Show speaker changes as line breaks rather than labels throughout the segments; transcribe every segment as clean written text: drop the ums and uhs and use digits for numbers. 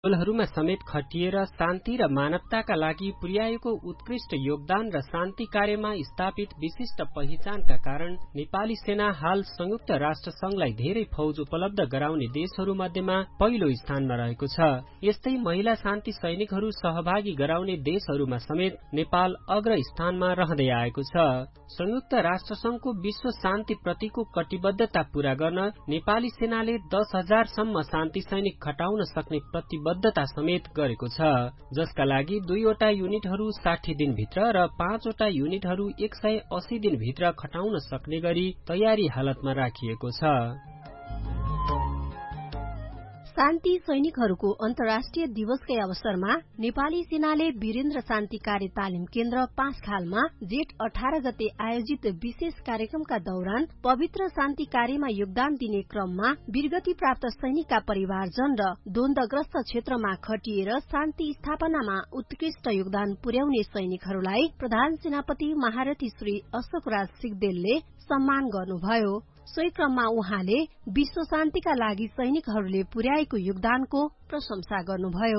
मा समेत खटिएर शान्ति र मानवताका लागि पुर्याएको उत्कृष्ट योगदान र शान्ति कार्यमा स्थापित विशिष्ट पहिचानका कारण नेपाली सेना हाल संयुक्त राष्ट्र संघलाई धेरै फौज उपलब्ध गराउने देशहरू मध्येमा पहिलो स्थानमा रहेको छ। यस्तै महिला शान्ति सैनिकहरू सहभागी गराउने देशहरूमा समेत नेपाल अग्र स्थानमा रहँदै आएको छ। संयुक्त राष्ट्र संघको विश्व शान्ति प्रतिको कटिबद्धता पूरा गर्न नेपाली सेनाले 10,000 सम्म शान्ति सैनिक खटाउन सक्ने प्रतिबद्धता समेत गरेको छ, जसका लागि 2वटा युनिटहरू 60 दिनभित्र र 5वटा युनिटहरू 180 दिनभित्र खटाउन सक्ने गरी तयारी हालतमा राखिएको छ।
शान्ति सैनिकहरूको अन्तर्राष्ट्रिय दिवसकै अवसरमा नेपाली सेनाले वीरेन्द्र शान्ति कार्य तालिम केन्द्र पाँचखालमा जेठ 18 गते आयोजित विशेष कार्यक्रमका दौरान पवित्र शान्ति कार्यमा योगदान दिने क्रममा वीरगति प्राप्त सैनिकका परिवारजन र द्वन्द्वग्रस्त क्षेत्रमा खटिएर शान्ति स्थापनामा उत्कृष्ट योगदान पुर्याउने सैनिकहरूलाई प्रधान सेनापति महारथी श्री अशोकराज सिग्देलले सम्मान गर्नुभयो। सोही क्रममा उहाँले विश्व शान्तिका लागि सैनिकहरूले पुर्याएको योगदानको प्रशंसा गर्नुभयो।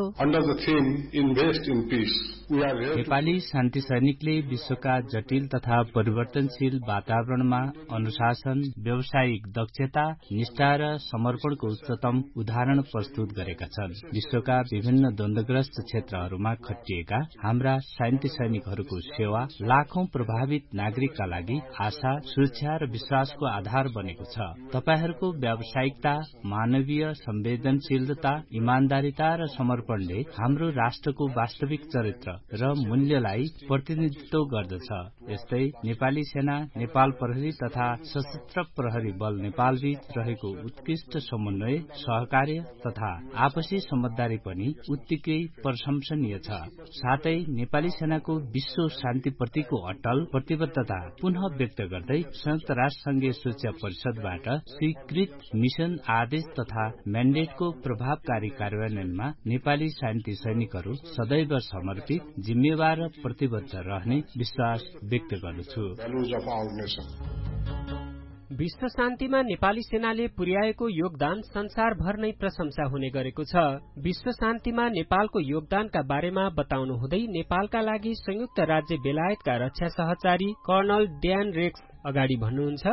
नेपाली शान्ति सैनिकले विश्वका जटिल तथा परिवर्तनशील वातावरणमा अनुशासन, व्यावसायिक दक्षता, निष्ठा र समर्पणको उच्चतम उदाहरण प्रस्तुत गरेका छन्। विश्वका विभिन्न द्वन्द्वग्रस्त क्षेत्रहरूमा खटिएका हाम्रा शान्ति सैनिकहरूको सेवा लाखौं प्रभावित नागरिकका लागि आशा, सुरक्षा र विश्वासको आधार बनेको छ। तपाईहरूको व्यावसायिकता, मानवीय संवेदनशीलता, इमानदारिता र समर्पणले हाम्रो राष्ट्रको वास्तविक चरित्र र मूल्यलाई प्रतिनिधित्व गर्दछ। यस्तै नेपाली सेना, नेपाल प्रहरी तथा सशस्त्र प्रहरी बल नेपालबीच रहेको उत्कृष्ट समन्वय, सहकार्य तथा आपसी समझदारी पनि उत्तिकै प्रशंसनीय छ। साथै नेपाली सेनाको विश्व शान्ति प्रतिको अटल प्रतिबद्धता पुनः व्यक्त गर्दै संयुक्त राष्ट्र संघीय सुरक्षा परिषदबाट स्वीकृत मिशन आदेश तथा म्यान्डेटको प्रभावकारी कार्यान्वयनमा नेपाली शान्ति सैनिकहरू सदैव समर्पित, जिम्मेवार र प्रतिबद्ध रहने विश्वास व्यक्त गर्दछु।
विश्व शान्तिमा नेपाली सेनाले पुर्याएको योगदान संसारभर नै प्रशंसा हुने गरेको छ। विश्व शान्तिमा नेपालको योगदानका बारेमा बताउनु हुँदै नेपालका लागि संयुक्त राज्य बेलायतका रक्षा सहचारी कर्नल ड्यान रेक्स अगाडि भन्नुहुन्छ।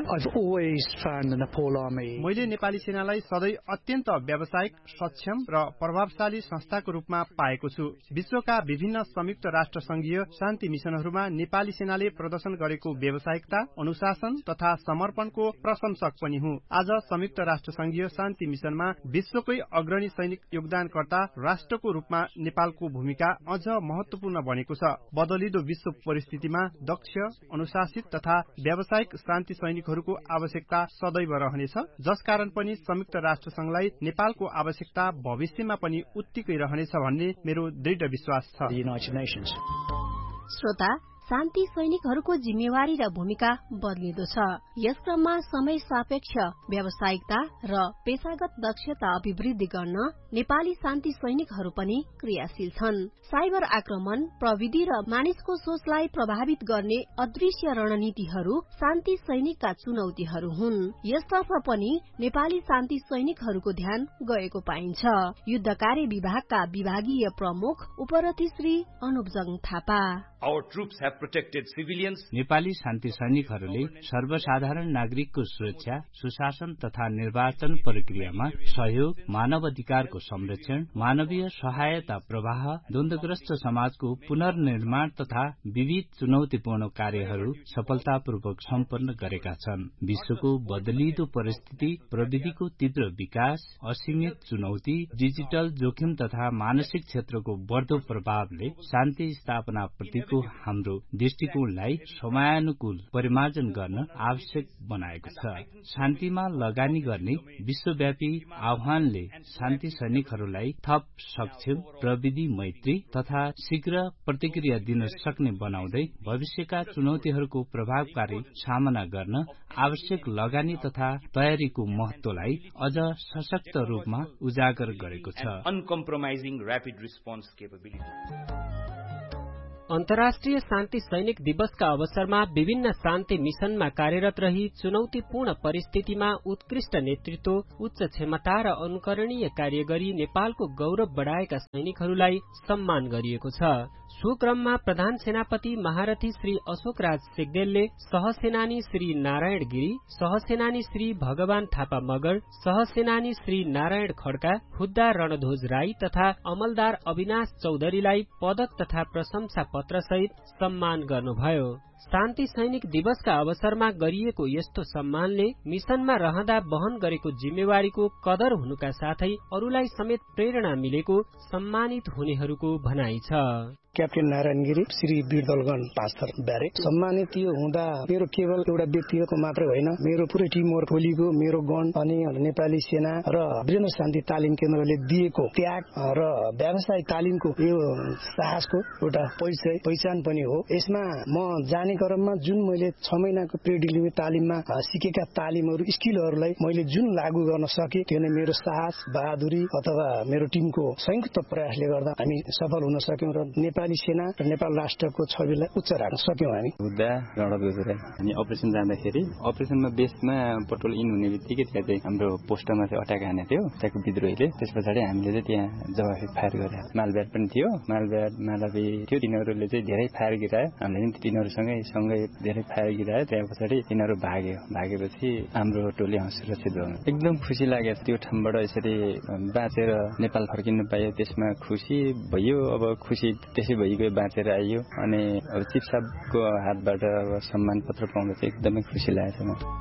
मैले नेपाली सेनालाई सधैँ अत्यन्त व्यावसायिक, सक्षम र प्रभावशाली संस्थाको रूपमा पाएको छु। विश्वका विभिन्न संयुक्त राष्ट्र संघीय शान्ति मिशनहरूमा नेपाली सेनाले प्रदर्शन गरेको व्यावसायिकता, अनुशासन तथा समर्पणको प्रशंसक पनि हुँ। आज संयुक्त राष्ट्र संघीय शान्ति मिशनमा विश्वकै अग्रणी सैनिक योगदानकर्ता राष्ट्रको रूपमा नेपालको भूमिका अझ महत्वपूर्ण बनेको छ। बदलिदो विश्व परिस्थितिमा दक्ष, अनुशासित तथा व्यावसायिक शान्ति सैनिकहरूको आवश्यकता सदैव रहनेछ, जसकारण पनि संयुक्त राष्ट्र संघलाई नेपालको आवश्यकता भविष्यमा पनि उत्तिकै रहनेछ भन्ने मेरो दृढ विश्वास छ।
श्रोता, शान्ति सैनिकहरूको जिम्मेवारी र भूमिका बदलिँदो छ। यस क्रममा समय सापेक्ष व्यावसायिकता र पेशागत दक्षता अभिवृद्धि गर्न नेपाली शान्ति सैनिकहरू पनि क्रियाशील छन्। साइबर आक्रमण, प्रविधि र मानिसको सोचलाई प्रभावित गर्ने अदृश्य रणनीतिहरू शान्ति सैनिकका चुनौतीहरू हुन्। यसतर्फ पनि नेपाली शान्ति सैनिकहरूको ध्यान गएको पाइन्छ। युद्ध कार्य विभागका विभागीय प्रमुख उपरथी श्री अनुपजङ थापा।
नेपाली शान्ति सैनिकहरूले सर्वसाधारण नागरिकको सुरक्षा, सुशासन तथा निर्वाचन प्रक्रियामा सहयोग, मानव अधिकारको संरक्षण, मानवीय सहायता प्रवाह, द्वन्द्वग्रस्त समाजको पुनर्निर्माण तथा विविध चुनौतीपूर्ण कार्यहरू सफलतापूर्वक सम्पन्न गरेका छन्। विश्वको बदलिदो परिस्थिति, प्रविधिको तीव्र विकास, असीमित चुनौती, डिजिटल जोखिम तथा मानसिक क्षेत्रको बढ्दो प्रभावले शान्ति स्थापना प्रतिको हाम्रो दृष्टिकोणलाई समयानुकूल परिमार्जन गर्न आवश्यक बनाएको छ। शान्तिमा लगानी गर्ने विश्वव्यापी आह्वानले शान्ति सैनिकहरूलाई थप सक्षम, प्रविधि मैत्री तथा शीघ्र प्रतिक्रिया दिन सक्ने बनाउँदै भविष्यका चुनौतीहरूको प्रभावकारी सामना गर्न आवश्यक लगानी तथा तयारीको महत्वलाई अझ सशक्त रूपमा उजागर गरेको छ।
अन्तर्राष्ट्रिय शान्ति सैनिक दिवसका अवसरमा विभिन्न शान्ति मिशनमा कार्यरत रही चुनौतीपूर्ण परिस्थितिमा उत्कृष्ट नेतृत्व, उच्च क्षमता र अनुकरणीय कार्य गरी नेपालको गौरव बढाएका सैनिकहरूलाई सम्मान गरिएको छ। सो क्रममा प्रधान सेनापति महारथी श्री अशोक राज सेग्देलले सहसेनानी श्री नारायण गिरी, सहसेनानी श्री भगवान थापा मगर, सहसेनानी श्री नारायण खड्का, खुद्दा रणध्वज राई तथा अमलदार अविनाश चौधरीलाई पदक तथा प्रशंसा पत्र सहित सम्मान गर्नुभयो। शान्ति सैनिक दिवसका अवसरमा गरिएको यस्तो सम्मानले मिशनमा रहँदा वहन गरेको जिम्मेवारीको कदर हुनुका साथै अरूलाई समेत प्रेरणा मिलेको सम्मानित हुनेहरूको भनाइ छ।
क्याप्टेन नारायण गिरी, श्री वीरदलगण पाँचथर ब्यारेक सम्मानित हुँदा मेरो केवल एउटा व्यक्तिगतको मात्र होइन, मेरो पुरै टिम वर्क टोलीको, मेरो गण अनि नेपाली सेना र वीरेन्द्र शान्ति तालिम केन्द्रले दिएको त्याग र व्यावसायिक तालिमको यो साहसको एउटा पहिचान पनि हो। यसमा म जाने क्रममा जुन मैले 6 महिनाको प्रिलिमिनरी तालिममा सिकेका तालिमहरू, स्किलहरूलाई मैले जुन लागू गर्न सके त्यो नै मेरो साहस, बहादुरी अथवा मेरो टिमको संयुक्त प्रयासले गर्दा हामी सफल हुन सक्यौं र नेपाली सेना र नेपाल राष्ट्रको छविलाई उच्च राख्न सक्यौं। हामी
हुँदा रणबहादुर हामी अपरेसन जाँदाखेरि अपरेसनमा बेसमा पेट्रोल इन हुने बित्तिकै त्यहाँ चाहिँ हाम्रो पोस्टमा चाहिँ अट्याक हाने थियो त्यहाँको विद्रोहीले। त्यस पछाडि हामीले चाहिँ त्यहाँ जवाफी फायर गरे। मालब्याट पनि थियो, मालब्याट मालाबी थियो, तिनीहरूले चाहिँ धेरै फायर गिरायो। हामीले तिनीहरूसँगै धेरै फायर गिरायो। त्यहाँ पछाडि तिनीहरू भागेपछि हाम्रो टोली सुरक्षित भयो। एकदम खुसी लाग्यो त्यो ठाउँबाट यसरी बाँचेर नेपाल फर्किनु पायो। त्यसमा खुसी भयो। अब खुसी त्यसै भइगयो, बाँचेर आइयो। अनि अब चिफ साहबको हातबाट सम्मान पत्र पाउँदा चाहिँ एकदमै खुसी लागेको छ।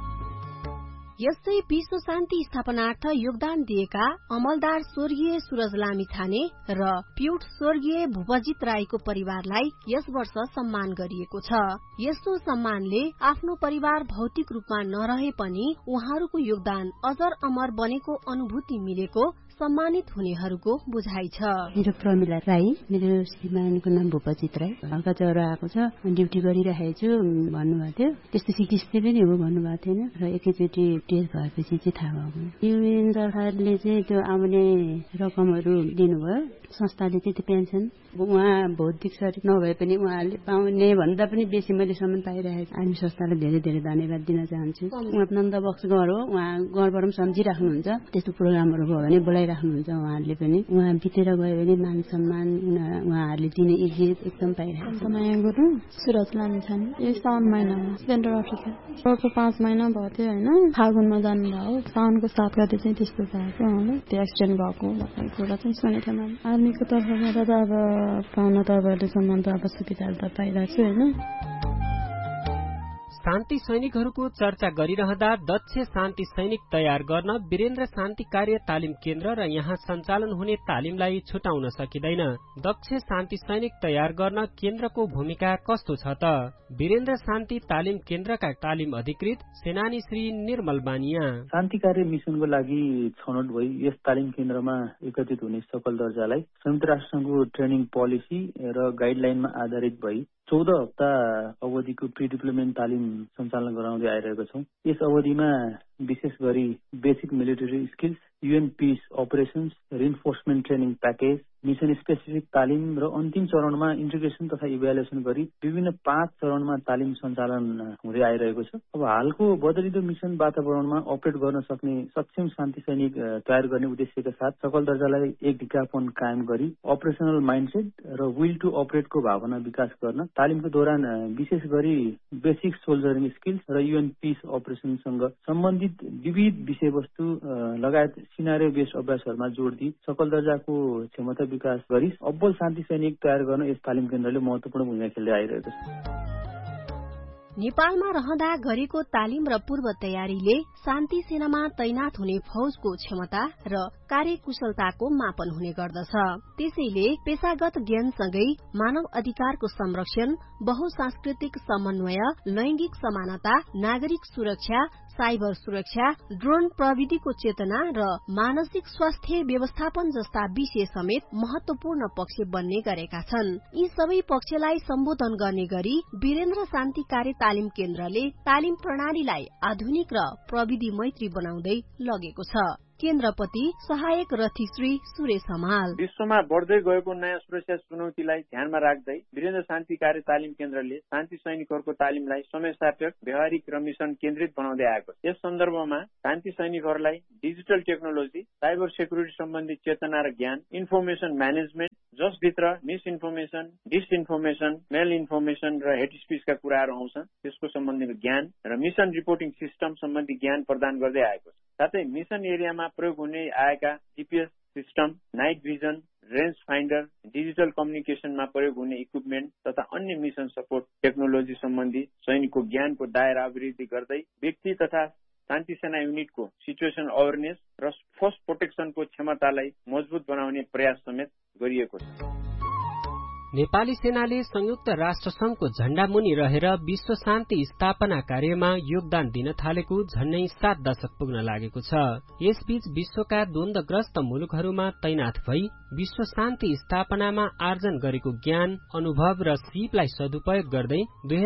यस्तै विश्व शान्ति स्थापनार्थ योगदान दिएका अमलदार स्वर्गीय सूरज लामिछाने र प्युट स्वर्गीय भूपजित राईको परिवारलाई यस वर्ष सम्मान गरिएको छ। यस्तो सम्मानले आफ्नो परिवार भौतिक रूपमा नरहे पनि उहाँहरूको योगदान अजर अमर बनेको अनुभूति मिलेको सम्मानित हुनेहरूको बुझाइ छ।
मेरो प्रमिला राई, मेरो श्रीमानको नाम भूपजित राई, हल्का ज्वरो आएको छ, ड्युटी गरिरहेको छु भन्नुभएको थियो। त्यस्तो सिकिस्ते पनि हो भन्नुभएको थिएन र एकैचोटि टेस्ट भएपछि चाहिँ थाहा भयो। युएन सरकारले चाहिँ त्यो आउने रकमहरू दिनुभयो। संस्थाले चाहिँ त्यो पेन्सन उहाँ भौतिक शरीर नभए पनि उहाँले पाउने भन्दा पनि बेसी मैले सम्मान पाइरहेको छु। हामी संस्थालाई धेरै धेरै धन्यवाद दिन चाहन्छु। उहाँ नन्द बक्स घर हो, उहाँ घरबाट पनि सम्झिराख्नुहुन्छ। त्यस्तो प्रोग्रामहरू भयो भने बोलाइराख्नुहुन्छ उहाँहरूले पनि। उहाँ बितेर गयो भने मान सम्मान उहाँहरूले दिने इज्जत एकदम पाइरहेको छ।
नयाँ गुरु सुरज लामिछाने यो साउन महिनामा सेन्ट्रल अफ्रिका 5 महिना भयो थियो होइन, फागुनमा जानुभयो। साउनको 7 गते चाहिँ त्यस्तो भएको उहाँलाई त्यो एक्सिडेन्ट भएको भन्ने कुरा चाहिँ सुनेको थिएँ मैले। आर्मीको तर्फबाट त अब पाउन तपाईँहरूले सम्मान त अब सुविधाहरू त पाइरहेको छु होइन।
शान्ति सैनिकहरूको चर्चा गरिरहँदा दक्ष शान्ति सैनिक तयार गर्न वीरेन्द्र शान्ति कार्य तालिम केन्द्र र यहाँ सञ्चालन हुने तालिमलाई छुटाउन सकिँदैन। दक्ष शान्ति सैनिक तयार गर्न केन्द्रको भूमिका कस्तो छ त? वीरेन्द्र शान्ति तालिम केन्द्रका तालिम अधिकृत सेनानी श्री निर्मल बानिया।
शान्ति कार्य मिशनको लागि छनौट भई यस तालिम केन्द्रमा एकत्रित हुने सकल दर्जालाई संयुक्त राष्ट्रको ट्रेनिङ पोलिसी र गाइडलाइनमा आधारित भई 14 हप्ता अवधिको प्री डिप्लोयमेन्ट तालिम सञ्चालन गराउँदै आइरहेको छौं। यस अवधिमा विशेष गरी basic military skills, UAN piece operations, reinforcement training package, mission specific तालिम र अन्तिम चरणमा इन्टिग्रेसन तथा इभ्यालुएसन गरी विभिन्न 5 चरणमा तालिम सञ्चालन हुँदै आइरहेको छ। अब हालको बदलिदो मिशन वातावरणमा अपरेट गर्न सक्ने सक्षम शान्ति सैनिक तयार गर्ने उद्देश्यका साथ सकल दर्जालाई एक ढिकापन कायम गरी अपरेसनल माइन्डसेट र विल टु अपरेटको भावना विकास गर्न तालिमको दौरान विशेष गरी बेसिक सोल्जरिङ स्किल्स र युएन पीस अपरेसनसँग सम्बन्धित विविध विषयवस्तु लगायत सिनारियो बेस्ड अभ्यासहरूमा जोड दिई सकल दर्जाको क्षमता विकास गरी अब्बल शान्ति सैनिक तयार गर्न यस तालिम केन्द्रले महत्वपूर्ण भूमिका खेल्दै आइरहेको छ।
नेपालमा रहँदा गरेको तालिम र पूर्व तयारीले शान्ति सेनामा तैनात हुने फौजको क्षमता र कार्यकुशलताको मापन हुने गर्दछ। त्यसैले पेशागत ज्ञानसँगै मानव अधिकारको संरक्षण, बहुसांस्कृतिक समन्वय, लैंगिक समानता, नागरिक सुरक्षा, साइबर सुरक्षा, ड्रोन प्रविधिको चेतना र मानसिक स्वास्थ्य व्यवस्थापन जस्ता विषय समेत महत्वपूर्ण पक्ष बन्ने गरेका छन्। यी सबै पक्षलाई सम्बोधन गर्ने गरी वीरेन्द्र शान्ति कार्य तालिम केन्द्रले तालिम प्रणालीलाई आधुनिक र प्रविधि मैत्री बनाउँदै लगेको छ। केन्द्रपति सहायक रथी श्री सुरेश हमाल।
विश्वमा बढ्दै गएको नयाँ सुरक्षा चुनौतीलाई ध्यानमा राख्दै वीरेन्द्र शान्ति कार्य तालिम केन्द्रले शान्ति सैनिकहरूको तालिमलाई समय सापेक्ष, व्यावहारिक र मिशन केन्द्रित बनाउँदै आएको छ। यस सन्दर्भमा शान्ति सैनिकहरूलाई डिजिटल टेक्नोलोजी, साइबर सेक्युरिटी सम्बन्धी चेतना र ज्ञान, information management, जसभित्र miss information, disinformation, मेल इन्फर्मेसन र हेट स्पिचका कुराहरू आउँछन्, त्यसको सम्बन्धी ज्ञान र मिशन रिपोर्टिङ सिस्टम सम्बन्धी ज्ञान प्रदान गर्दै आएको छ। साथै मिशन एरियामा प्रयोग हुने आएका GPS system, night vision, range finder, digital कम्युनिकेशनमा प्रयोग हुने इक्विपमेन्ट तथा अन्य मिशन सपोर्ट टेक्नोलोजी सम्बन्धी सैनिकको ज्ञानको दायरा अभिवृद्धि गर्दै व्यक्ति तथा शान्ति सेना युनिटको सिचुएसन अवेरनेस र फर्स्ट प्रोटेक्सनको क्षमतालाई मजबुत बनाउने प्रयास समेत गरिएको छ।
नेपाली सेनाले संयुक्त राष्ट्र संघको झण्डा मुनि रहेर विश्व शान्ति स्थापना कार्यमा योगदान दिन थालेको झण्डै 7 दशक पुग्न लागेको छ। यसबीच विश्वका द्वन्द्वग्रस्त मुलुकहरूमा तैनाथ भई विश्व शान्ति स्थापनामा आर्जन गरेको ज्ञान, अनुभव र सिपलाई सदुपयोग गर्दै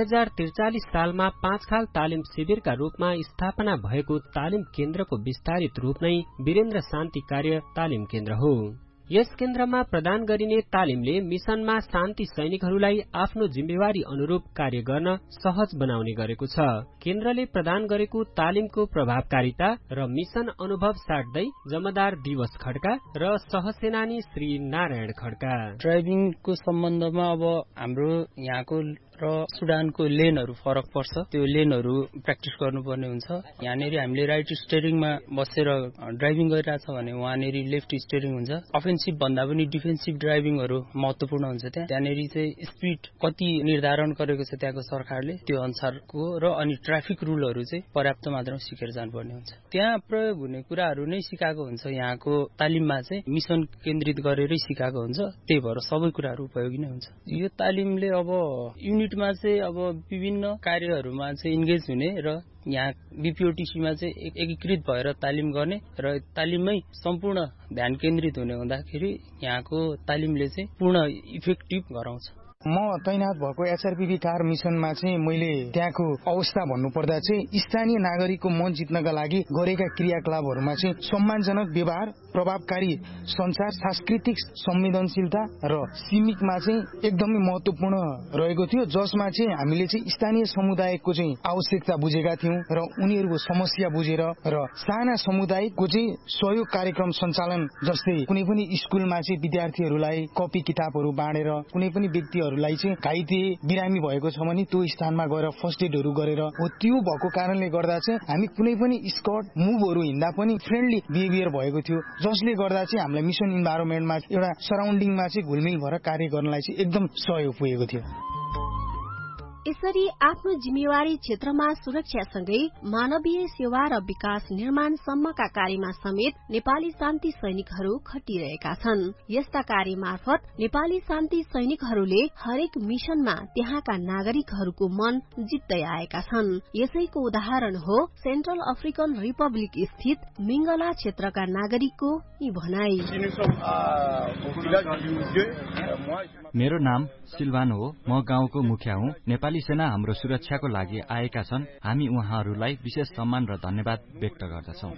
2043 सालमा 5 खाल तालिम शिविरका रूपमा स्थापना भएको तालिम केन्द्रको विस्तारित रूप नै वीरेन्द्र शान्ति कार्य तालिम केन्द्र हो। यस केन्द्रमा प्रदान गरिने तालिमले मिशनमा शान्ति सैनिकहरूलाई आफ्नो जिम्मेवारी अनुरूप कार्य गर्न सहज बनाउने गरेको छ। केन्द्रले प्रदान गरेको तालिमको प्रभावकारिता र मिशन अनुभव साट्दै जमदार दिवस खड्का र सहसेनानी श्री नारायण खड्का।
ड्राइभिङको सम्बन्धमा अब हाम्रो यहाँको र सुडानको लेनहरू फरक पर्छ। त्यो लेनहरू प्र्याक्टिस गर्नुपर्ने हुन्छ। यहाँनिर हामीले राइट स्टियरिङमा बसेर ड्राइभिङ गरिरहेछ भने वहाँनिर लेफ्ट स्टियरिङ हुन्छ। अफेन्सिभ भन्दा पनि डिफेन्सिभ ड्राइभिङहरू महत्त्वपूर्ण हुन्छ। त्यहाँनिर चाहिँ स्पिड कति निर्धारण गरेको छ त्यहाँको सरकारले, त्यो अनुसारको र अनि ट्राफिक रुलहरू चाहिँ पर्याप्त मात्रामा सिकेर जानुपर्ने हुन्छ। त्यहाँ प्रयोग हुने कुराहरू नै सिकाएको हुन्छ। यहाँको तालिममा चाहिँ मिशन केन्द्रित गरेरै सिकाएको हुन्छ। त्यही भएर सबै कुराहरू उपयोगी नै हुन्छ। यो तालिमले अब युनिटमा चाहिँ अब विभिन्न कार्यहरूमा चाहिँ इन्गेज हुने र यहाँ बीपीओटीसीमा चाहिँ एकीकृत भएर तालिम गर्ने र तालिममै सम्पूर्ण ध्यान केन्द्रित हुने हुँदाखेरि यहाँको तालिमले चाहिँ पूर्ण इफेक्टिभ गराउँछ।
म तैनात भएको एचआरपीबी कार मिशनमा चाहिँ मैले त्यहाँको अवस्था भन्नुपर्दा चाहिँ स्थानीय नागरिकको मन जित्नका लागि गरेका क्रियाकलापहरूमा चाहिँ सम्मानजनक व्यवहार, प्रभावकारी संचार, सांस्कृतिक संवेदनशीलता र सीमिकमा चाहिँ एकदमै महत्वपूर्ण रहेको थियो, जसमा चाहिँ हामीले चाहिँ स्थानीय समुदायको चाहिँ आवश्यकता बुझेका थियौं र उनीहरूको समस्या बुझेर र साना समुदायको चाहिँ सहयोग कार्यक्रम सञ्चालन, जस्तै कुनै पनि स्कुलमा चाहिँ विद्यार्थीहरूलाई कपी किताबहरू बाँडेर कुनै पनि व्यक्तिहरूलाई चाहिँ घाइते बिरामी भएको छ भने त्यो स्थानमा गएर फर्स्ट एडहरू गरेर हो। त्यो भएको कारणले गर्दा चाहिँ हामी कुनै पनि स्कट मुभहरू हिँड्दा पनि फ्रेन्डली बिहेभियर भएको थियो, जसले गर्दा चाहिँ हामीलाई मिशन इन्भाइरोमेन्टमा एउटा सराउन्डिङमा चाहिँ घुलमिल भएर कार्य गर्नलाई चाहिँ एकदम सहयोग पुगेको थियो।
यसरी आफ्नो जिम्मेवारी क्षेत्रमा सुरक्षासँगै मानवीय सेवा र विकास निर्माण सम्मका कार्यमा समेत नेपाली शान्ति सैनिकहरू खटिरहेका छन्। यस्ता कार्य मार्फत नेपाली शान्ति सैनिकहरूले हरेक मिशनमा त्यहाँका नागरिकहरूको मन जित्दै आएका छन्। यसैको उदाहरण हो सेन्ट्रल अफ्रिकन रिपब्लिक स्थित मिंगला क्षेत्रका नागरिकको यी भनाई।
मेरो नाम सिल्वान हो। म गाउँको मुखिया हुँ। नेपाली सेना हाम्रो सुरक्षाको लागि आएका छन्। हामी उहाँहरूलाई विशेष सम्मान र धन्यवाद व्यक्त गर्दछौं।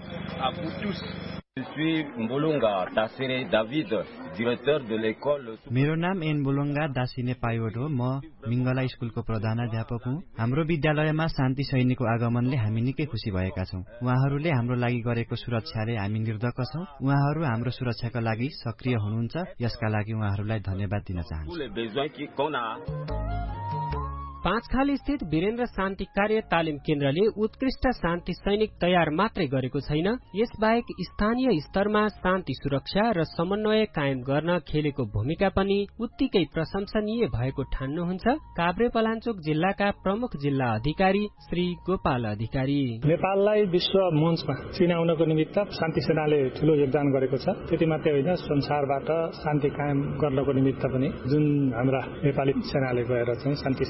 मेरो नाम एन बोलोङ्गा दासिने पाइवट हो। म मिंगला स्कुलको प्रधानाध्यापक हुँ। हाम्रो विद्यालयमा शान्ति सैनिकको आगमनले हामी निकै खुसी भएका छौं। उहाँहरूले हाम्रो लागि गरेको सुरक्षाले हामी निर्धक्क छौं। उहाँहरू हाम्रो सुरक्षाका लागि सक्रिय हुनुहुन्छ। यसका लागि उहाँहरूलाई धन्यवाद दिन चाहन्छु।
पाँचखाल स्थित वीरेन्द्र शान्ति कार्य तालिम केन्द्रले उत्कृष्ट शान्ति सैनिक तयार मात्रै गरेको छैन, यसबाहेक स्थानीय स्तरमा शान्ति सुरक्षा र समन्वय कायम गर्न खेलेको भूमिका पनि उत्तिकै प्रशंसनीय भएको ठान्नुहुन्छ काभ्रेपलाञ्चोक जिल्लाका प्रमुख जिल्ला अधिकारी श्री गोपाल अधिकारी।
नेपाललाई विश्व मञ्चमा चिनाउनको निमित्त शान्ति सेनाले ठूलो योगदान गरेको छ। त्यति मात्रै होइन, संसारबाट शान्ति कायम गर्नको निमित्त पनि जुन हाम्रा नेपाली सेनाले गएर चाहिँ शान्ति सेनाको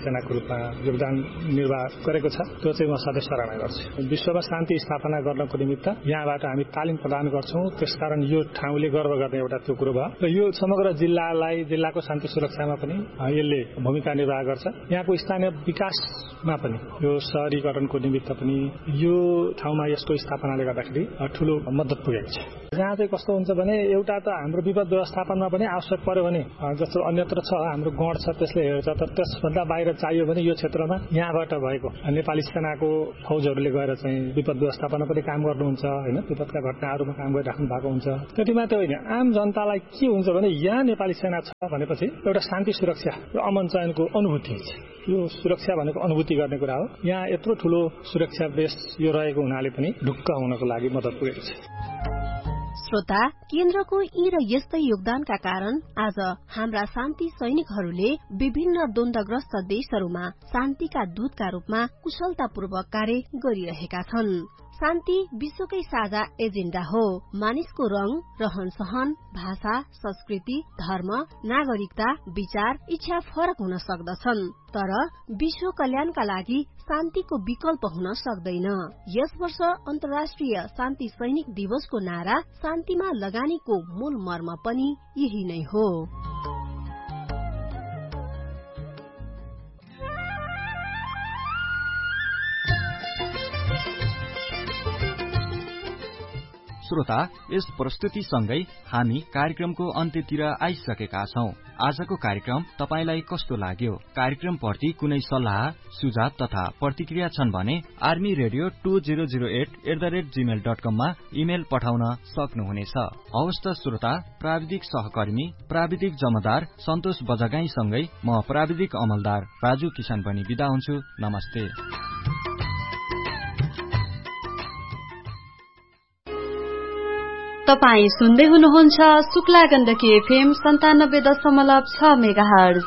रूपमा योगदान निर्वाह गरेको छ त्यो चाहिँ म सधैँ सराहना गर्छु। विश्वमा शान्ति स्थापना गर्नको निमित्त यहाँबाट हामी तालिम प्रदान गर्छौं, त्यसकारण यो ठाउँले गर्व गर्ने एउटा त्यो कुरो भयो र यो समग्र जिल्लाको शान्ति सुरक्षामा पनि यसले भूमिका निर्वाह गर्छ। यहाँको स्थानीय विकासमा पनि यो शहरीकरणको निमित्त पनि यो ठाउँमा यसको स्थापनाले गर्दाखेरि ठूलो मद्दत पुगेको छ। यहाँ चाहिँ कस्तो हुन्छ भने एउटा त हाम्रो विपद व्यवस्थापनमा पनि आवश्यक पर्यो भने जस्तो अन्यत्र छ हाम्रो गण छ त्यसले हेर्छ, तर त्यसभन्दा बाहिर चाहियो भने यो क्षेत्रमा यहाँबाट भएको नेपाली सेनाको फौजहरूले गएर चाहिँ विपद व्यवस्थापनमा पनि काम गर्नुहुन्छ हैन, विपदका घटनाहरूमा काम गरिराख्नु भएको हुन्छ। त्यति मात्रै होइन, आम जनतालाई के हुन्छ भने यहाँ नेपाली सेना छ भनेपछि एउटा शान्ति सुरक्षा र अमन चयनको अनुभूति हुन्छ। यो सुरक्षा भनेको अनुभूति गर्ने कुरा हो। यहाँ यत्रो ठूलो सुरक्षा बेस यो रहेको हुनाले पनि ढुक्क हुनको लागि मद्दत पुगेको छ।
श्रोता, केन्द्रको यी र यस्तै योगदानका कारण आज हाम्रा शान्ति सैनिकहरूले विभिन्न द्वन्द्वग्रस्त देशहरूमा शान्तिका दूतका रूपमा कुशलतापूर्वक कार्य गरिरहेका छन्। शान्ति विश्वकै साझा एजेण्डा हो। मानिसको रंग, रहन सहन, भाषा, संस्कृति, धर्म, नागरिकता, विचार, इच्छा फरक हुन सक्दछन्, तर विश्व कल्याणका लागि शान्तिको विकल्प हुन सक्दैन। यस वर्ष अन्तर्राष्ट्रिय शान्ति सैनिक दिवसको नारा शान्तिमा लगानीको मूल मर्म पनि यही नै हो।
श्रोता, यस प्रस्तुतिसँगै हामी कार्यक्रमको अन्त्यतिर आइसकेका छौं। आजको कार्यक्रम तपाईलाई कस्तो लाग्यो? कार्यक्रमप्रति कुनै सल्लाह, सुझाव तथा प्रतिक्रिया छन् भने armyradio2008@gmail.com मा इमेल पठाउन सक्नुहुनेछ। हवस् त श्रोता, प्राविधिक सहकर्मी प्राविधिक जमदार सन्तोष बजगाईसँगै म प्राविधिक अमलदार राजु किसान पनि बिदा हुन्छु। नमस्ते।
तपाई सुन्दै हुनुहुन्छ शुक्ला गण्डकी FM 97.6 मेगाहर्ज।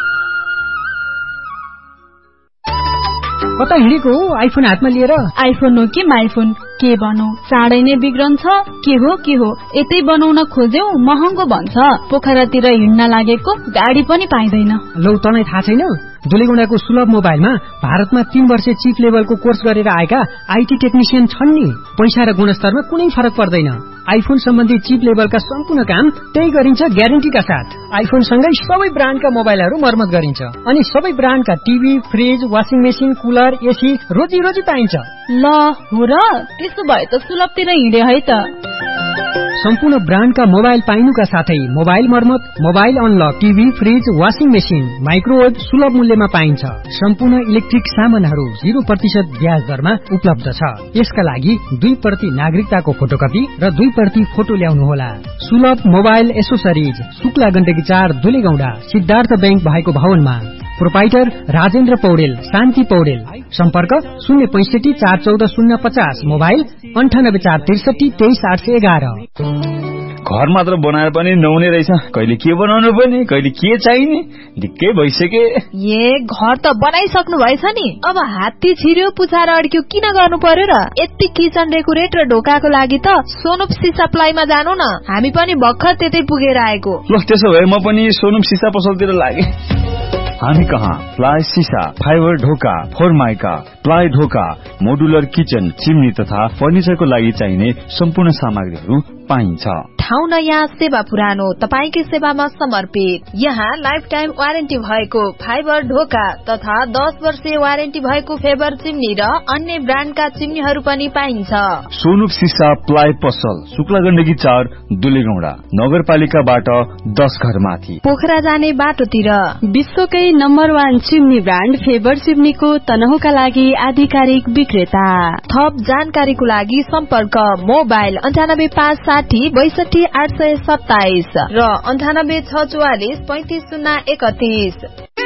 कता हिँडेको हो आइफोन हातमा लिएर?
आइफोन हो कि माइफोन, के बनौ? चाँडै नै बिग्रन्छ। के हो यतै बनाउन खोज्यौ महँगो भन्छ। पोखरातिर हिँड्न लागेको गाडी पनि पाइँदैन।
लौ तँलाई थाहा छैन? दुलेगौंडाको सुलभ मोबाइलमा भारतमा 3 वर्ष चिफ लेभलको कोर्स गरेर आएका आईटी टेक्निशियन छन् नि। पैसा र गुणस्तरमा कुनै फरक पर्दैन। आइफोन सम्बन्धी चिप लेभलका सम्पूर्ण काम त्यही गरिन्छ ग्यारेन्टीका साथ। आइफोन सँगै सबै ब्रान्डका मोबाइलहरू मर्मत गरिन्छ अनि सबै ब्रान्डका TV, fridge, washing machine, cooler, AC रोजी पाइन्छ।
ल हो र, त्यसो भए त सुलभतिर हिँडे है त।
सम्पूर्ण ब्रान्डका मोबाइल पाइनुका साथै मोबाइल मर्मत, mobile unlock, TV, fridge, washing machine, microwave सुलभ मूल्यमा पाइन्छ। सम्पूर्ण इलेक्ट्रिक सामानहरू 0% ब्याज दरमा उपलब्ध छ। यसका लागि 2% नागरिकताको फोटोकपी र 2% फोटो ल्याउनुहोला। सुलभ mobile accessories, Shukla Gandaki 4 Dulegaunda, Siddhartha bank भएको भवनमा। प्रोपाइटर राजेन्द्र पौडेल, शान्ति पौडेल। सम्पर्क 065 414 050, मोबाइल 98 463 23 811।
घर मात्र बनाएर पनि नहुने रहेछ। कहिले के बनाउनु पर्ने, कहिले के चाहिने, ढिक्कै भइसके।
घर त बनाइसक्नु भएछ नि, अब हात्ती छिर्यो पुछाएर अड्क्यो किन गर्नु पर्यो र? यति किचन डेकोरेट र ढोकाको लागि त सोनुप सिसा प्लाईमा जानु न, हामी पनि भर्खर त्यतै पुगेर आएको।
ल त्यसो भए म पनि सोनुप सिसा पसलतिर लागे। हामी कहाँ प्लाई सिसा, फाइबर ढोका, फोरमाइका, प्लाई ढोका, मोडुलर किचन, चिम्नी तथा फर्निचरको लागि चाहिने सम्पूर्ण सामग्रीहरू पाइन्छ।
ठाउँ नयाँ, सेवा पुरानो, तपाईकै सेवामा समर्पित। यहाँ लाइफ टाइम वारेन्टी भएको फाइबर ढोका तथा 10 वर्षे वारेन्टी भएको फेबर चिम्नी र अन्य ब्रान्डका चिम्नीहरू पनि पाइन्छ।
सोनुप सिसा प्लाई पसल, शुक्ला गण्डकी 4 दुलेगौंडा, नगरपालिकाबाट 10 घर माथि,
पोखरा जाने बाटोतिर। विश्वकै नम्बर 1 चिम्नी ब्रान्ड फेबर चिम्नीको तनहुका लागि आधिकारिक विक्रेता।
थप जानकारीको लागि सम्पर्क मोबाइल 98560 62 827 र 98644 35 031।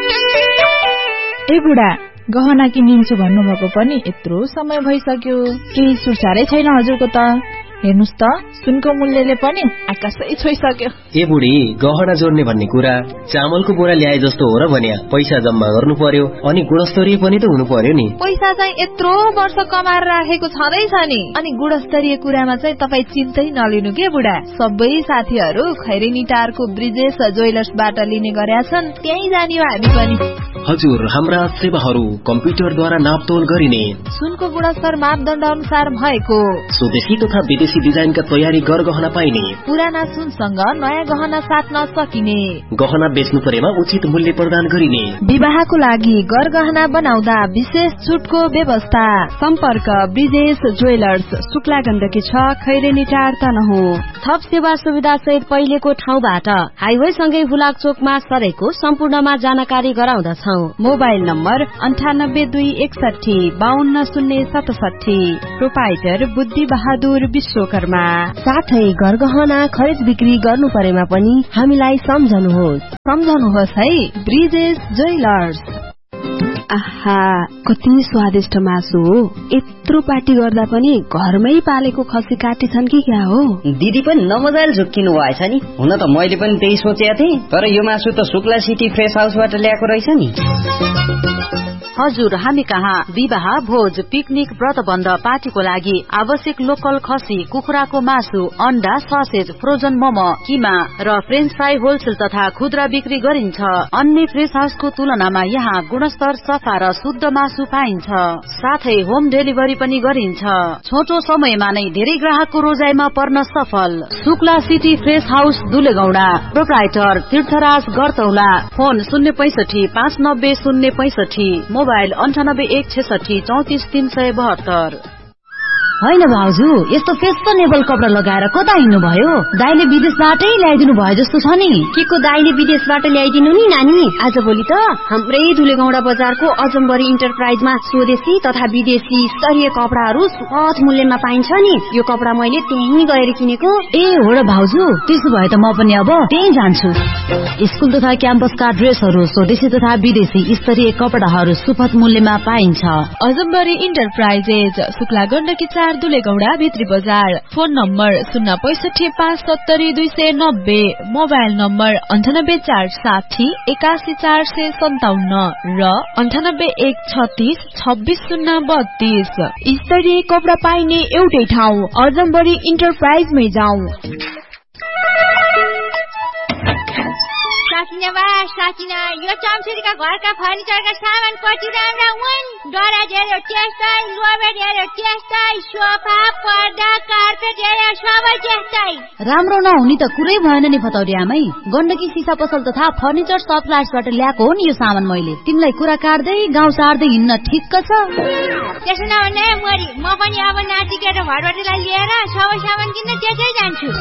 ए बुढा, गहना किनिन्छु भन्नुभएको पनि यत्रो समय भइसक्यो, केही सुरसारै छैन हजुरको त।
हेर्नुस् त सुनको मूल्यले पनि आकाशै छोइसक्यो।
ए बुढी, गहना जोड्ने भन्ने कुरा चामलको बोरा ल्याए जस्तो हो र भन्या। पैसा जम्मा गर्नु पर्यो अनि गुणस्तरीय पनि त हुनु पर्यो नि।
पैसा चाहिँ यत्रो वर्ष कमाएर राखेको छँदैछ नि। अनि गुणस्तरीय कुरामा चाहिँ तपाई चिन्तै नलिनु के बुढा। सबै साथीहरू खैरेनी टारको ब्रिजेश ज्वेलर्सबाट लिने गरेका छन्, त्यही जाने हो हामी पनि।
हजुर, हाम्रा सेवाहरू कम्प्युटरद्वारा नापतोल गरिने,
सुनको गुणस्तर मापदण्ड अनुसार भएको,
स्वदेशी तथा विदेशी डिजाइनका तयारी गरगहना पाइने,
पुराना सुनसँग नयाँ गहना साट्न सकिने,
गहना बेच्नु परेमा उचित मूल्य प्रदान गरिने,
विवाहको लागि गरगहना बनाउँदा विशेष छुटको व्यवस्था।
सम्पर्क ब्रिजेश ज्वेलर्स, शुक्ला गण्डकी 6, खैरेनी टार तनहुँ।
थप सेवा सुविधा सहित पहिलेको ठाउँबाट हाइवे सँगै हुलाक चोकमा सरेको सम्पूर्णमा जानकारी गराउँदछौ।
Mobile number 982161 520067। प्रोपाइटर बुद्धि बहादुर विश्वकर्मा।
साथै गरगहना खरिद बिक्री गर्नु परेमा पनि हामीलाई सम्झनुहोस्
है ब्रिजेश ज्वेलर्स।
आहा, कति स्वादिष्ट मासु हो। यत्रो पार्टी गर्दा पनि घरमै पालेको खसी काटेछन् कि क्या हो?
दिदी पनि नमजाले झुक्किनु भएछ नि। हुन त मैले पनि त्यही सोचेको थिएँ, तर यो मासु त शुक्ला सिटी फ्रेस हाउसबाट ल्याएको रहेछ नि।
हजुर, हामी कहाँ विवाह, भोज, पिकनिक, व्रतबन्ध, पार्टीको लागि आवश्यक लोकल खसी, कुखुराको मासु, अण्डा, ससेज, फ्रोजन मोमो, किमा र फ्रेन्च फ्राई होलसेल तथा खुद्रा बिक्री गरिन्छ। अन्य फ्रेस हाउसको तुलनामा यहाँ गुणस्तर, सफा र शुद्ध मासु पाइन्छ। साथै होम डेलिभरी पनि गरिन्छ। छोटो समयमा नै धेरै ग्राहकको रोजाइमा पर्न सफल। Shukla city fresh house, दुलेगौडा। Proprietor तीर्थराज गरतौला। Phone 065 590 065, mobile 9816 34372। होइन भाउजू, यस्तो फेसनेबल कपडा लगाएर कता हिँड्नु भयो? दाइले विदेशबाटै ल्याइदिनु भयो जस्तो छ नि।
के को दाइले विदेशबाट ल्याइदिनु नि नानी? आजभोलि त हाम्रै धुलेगौडा बजारको अजम्बरी इन्टरप्राइजमा स्वदेशी तथा विदेशी स्तरीय कपडाहरू सुपथ मूल्यमा पाइन्छ नि। यो कपडा मैले त्यहीँ गएर किनेको।
ए हो र भाउजू, त्यसो भए त म पनि अब त्यही जान्छु। स्कुल तथा क्याम्पसका ड्रेसहरू, स्वदेशी तथा विदेशी स्तरीय कपडाहरू सुपथ मूल्यमा पाइन्छ।
अजम्बरी इन्टरप्राइजेज, शुक्ला गण्डकी 4, दुलेगौडा भित्री बजार। फोन नम्बर 065 570 290, मोबाइल नम्बर 98 460 81 457 र 98 136 26 032। स्तरीय कपडा पाइने एउटै ठाउँ अजम्बरी इन्टरप्राइजमै जाउँ।
साकिना, यो चम्चुरीका घरका फर्निचरका सामान कति राम्रा हुन्। दराजहरू त्यस्तै, लोबेटहरू त्यस्तै, सोफा, पर्दा, कार्पेट सबै त्यस्तै।
राम्रो नहुने त कुरै भएन नि फतौरी आमै। गण्डकी सिसा पसल तथा फर्निचर सप्लायर्सबाट ल्याएको हो नि यो सामान मैले। तिमीलाई कुरा काट्दै गाउँ सार्दै हिँड्न ठिक्क छ।
त्यसो नभने मरी, म पनि अब नातिके र भरवटीलाई लिएर सबै सामान किन्न त्यसै जान्छु।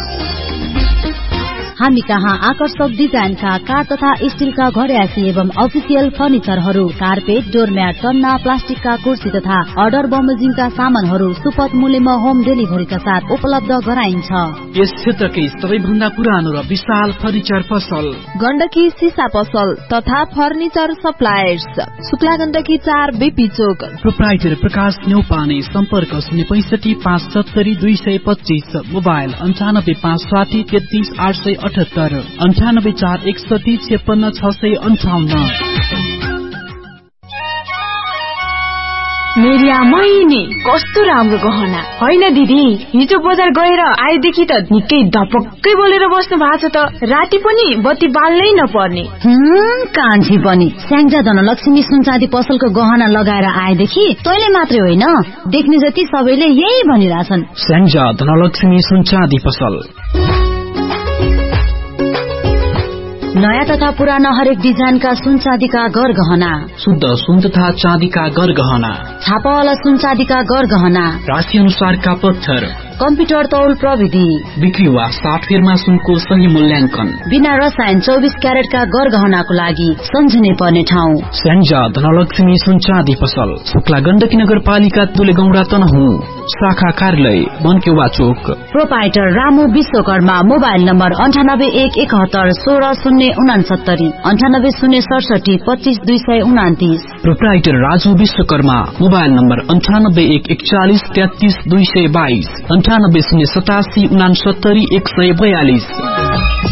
हामी कहाँ आकर्षक डिजाइनका काठ तथा स्टीलका घरेसी एवं अफिसियल फर्निचरहरू, कार्पेट, डोरम्याट, टन्ना, प्लास्टिकका कुर्सी तथा अर्डर बमोजिङका सामानहरू सुपथ मूल्यमा होम डेलिभरीका साथ उपलब्ध गराइन्छ।
यस क्षेत्रकै सबैभन्दा पुरानो र विशाल फर्निचर पसल
गण्डकी सिसा पसल तथा furniture suppliers, Shukla Gandaki 4, BP चोक।
प्रोप्राइटर प्रकाश न्यौपाने। सम्पर्क 065 570 225, मोबाइल 95 560 33 878, 98 4 61 56 658।
मेरिया मैनी, कस्तो राम्रो गहना होइन दिदी? हिजो बजार गएर आएदेखि त निकै धपक्कै बोलेर बस्नु भएको छ त। राति पनि बत्ती बाल्नै नपर्ने।
कान्छी पनि स्याङ्जा धनलक्ष्मी सुनचाँदी पसलको गहना लगाएर आएदेखि तैले मात्रै होइन, देख्ने जति सबैले यही भनिरहेछन्।
स्याङ्जा धनलक्ष्मी सुनचाँदी पसल।
नयाँ तथा पुराना हरेक डिजाइनका सुन चाँदीका गरगहना,
शुद्ध सुन तथा चाँदीका गरगहना,
छापावाला सुन चाँदीका गरगहना,
राशि अनुसारका पत्थर,
कम्प्युटर तौल प्रविधि,
बिक्री वा साटफेरमा सुनको सही मूल्याङ्कन,
बिना रसायन 24 क्यारेटका गरगहनाको लागि सम्झिनै पर्ने ठाउँ
स्याङ्जा धनलक्ष्मी सुन चाँदी पसल, शुक्ला गण्डकी नगरपालिका तुलेगौडा तनहुँ, शाखा कार्यालय बनकेवा चोक।
Proprietor Ramu Vishwakarma. Mobile number 98 171 16 069, 98 067 25 229।
Proprietor Raju Vishwakarma. Mobile number 98 141 33 222, 98 087 69 142